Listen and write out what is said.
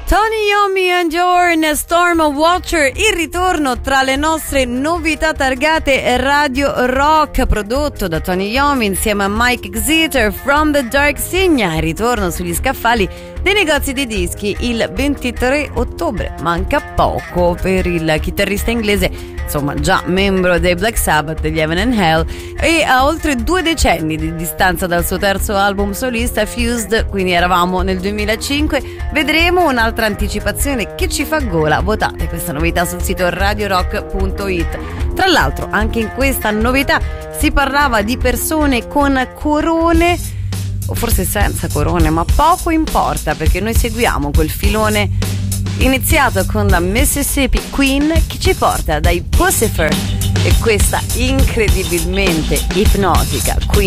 Tony Iommi and Jorn, Storm Watcher, il ritorno tra le nostre novità targate Radio Rock, prodotto da Tony Iommi insieme a Mike Exeter, From the Dark Signa, il ritorno sugli scaffali dei negozi di dischi il 23 ottobre. Manca poco per il chitarrista inglese, insomma già membro dei Black Sabbath, degli Heaven and Hell, e a oltre 2 decenni di distanza dal suo terzo album solista Fused, quindi eravamo nel 2005. Vedremo un'altra anticipazione che ci fa gola. Votate questa novità sul sito radiorock.it. Tra l'altro anche in questa novità si parlava di persone con corone o forse senza corone, ma poco importa, perché noi seguiamo quel filone iniziato con la Mississippi Queen che ci porta dai Puscifer e questa incredibilmente ipnotica Queen